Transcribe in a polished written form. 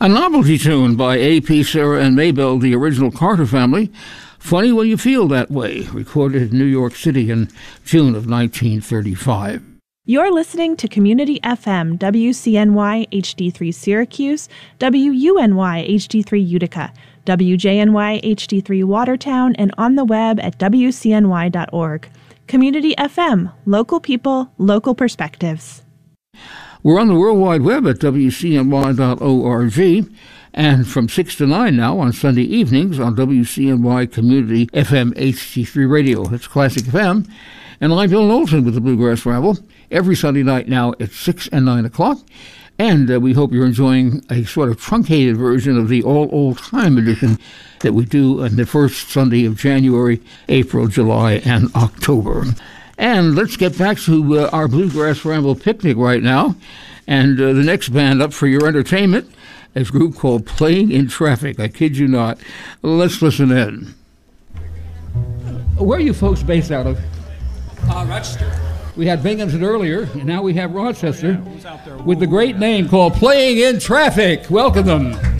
A novelty tune by A.P. Sarah and Maybelle, the original Carter family. Funny When You Feel That Way, recorded in New York City in June of 1935. You're listening to Community FM, WCNY HD3 Syracuse, WUNY HD3 Utica, WJNY HD3 Watertown, and on the web at WCNY.org. Community FM, local people, local perspectives. We're on the World Wide Web at WCNY.org, and from 6 to 9 now on Sunday evenings on WCNY Community FM HD3 Radio. That's Classic FM. And I'm Bill Knowlton with the Bluegrass Ramble every Sunday night now at 6 and 9 o'clock. And we hope you're enjoying a sort of truncated version of the All Old Time edition that we do on the first Sunday of January, April, July, and October. And let's get back to our Bluegrass Ramble picnic right now. And the next band up for your entertainment is a group called Playing in Traffic. I kid you not. Let's listen in. Where are you folks based out of? Rochester. We had Binghamton earlier, and now we have Rochester with the great name called Playing in Traffic. Welcome them.